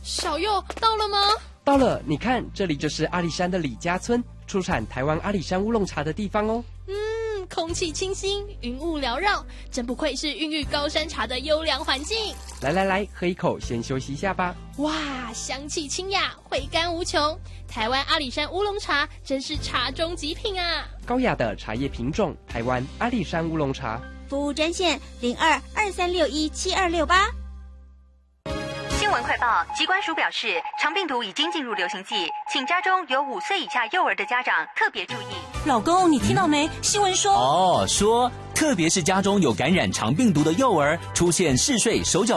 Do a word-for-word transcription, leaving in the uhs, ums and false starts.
小佑到了吗？ 到了，你看，这里就是阿里山的李家村，出产台湾阿里山乌龙茶的地方哦。 嗯，空气清新，云雾缭绕，真不愧是孕育高山茶的优良环境。 来来来，喝一口，先休息一下吧。 哇，香气清雅，回甘无穷。台湾阿里山乌龙茶真是茶中极品啊！ 高雅的茶叶品种，台湾阿里山乌龙茶。 服务专线零二二三六一七二六八。 新闻快报：疾管署表示，肠病毒已经进入流行季，请家中有五岁以下幼儿的家长特别注意。 老公，你听到没？新闻说， 哦，说特别是家中有感染肠病毒的幼儿出现嗜睡、手脚